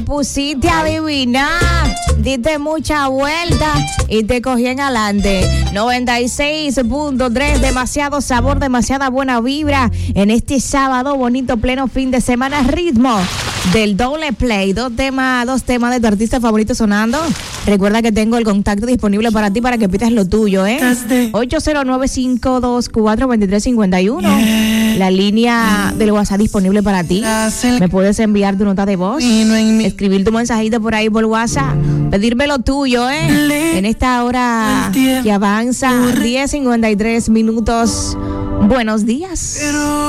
pusiste a adivinar, diste mucha vuelta y te cogí en adelante. 96.3, demasiado sabor, demasiada buena vibra en este sábado bonito, pleno fin de semana, ritmo del doble play. Dos temas de tu artista favorito sonando. Recuerda que tengo el contacto disponible para ti para que pidas lo tuyo, 809-524-2351. La línea del WhatsApp disponible para ti. Me puedes enviar tu nota de voz, escribir tu mensajito por ahí por WhatsApp, pedirme lo tuyo, en esta hora que avanza 10:53 minutos. Buenos días.